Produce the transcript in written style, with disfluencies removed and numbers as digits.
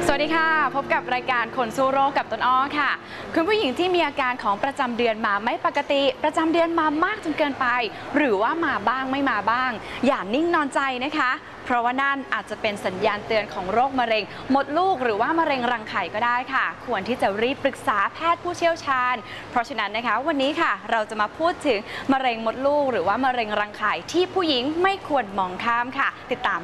สวัสดีค่ะพบกับรายการคนสู้โรคกับต้นอ้อค่ะคุณผู้หญิงที่มีอาการของประจำเดือนมาไม่ปกติประจำเดือนมามากจนเกินไปหรือว่ามาบ้างไม่มาบ้างอย่านิ่งนอนใจนะคะเพราะว่านั่นอาจจะเป็นสัญญาณเตือนของโรคมะเร็งมดลูกหรือว่ามะเร็งรังไข่ก็ได้ค่ะควรที่จะรีบปรึกษาแพทย์ผู้เชี่ยวชาญเพราะฉะนั้นนะคะวันนี้ค่ะเราจะมาพูดถึงมะเร็งมดลูกหรือว่ามะเร็งรังไข่ที่ผู้หญิงไม่ควรมองข้ามค่ะติดตาม